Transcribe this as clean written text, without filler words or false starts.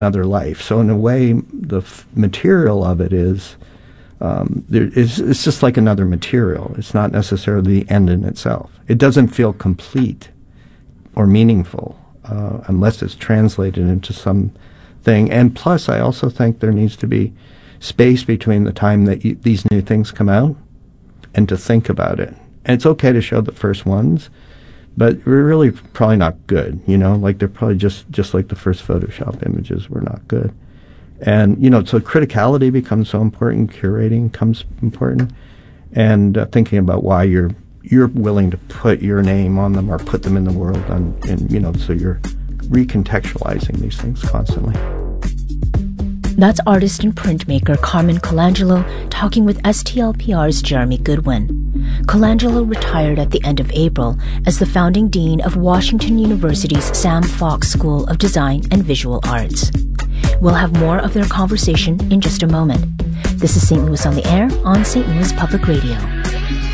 another life. So in a way, the material of it is, it's just like another material. It's not necessarily the end in itself. It doesn't feel complete or meaningful unless it's translated into something. And plus, I also think there needs to be space between the time that these new things come out and to think about it. And it's okay to show the first ones, but we're really probably not good, like they're probably just like the first Photoshop images were not good. And, so criticality becomes so important, curating becomes important, and thinking about why you're willing to put your name on them or put them in the world, and so you're recontextualizing these things constantly. That's artist and printmaker Carmen Colangelo talking with STLPR's Jeremy Goodwin. Colangelo retired at the end of April as the founding dean of Washington University's Sam Fox School of Design and Visual Arts. We'll have more of their conversation in just a moment. This is St. Louis on the Air on St. Louis Public Radio.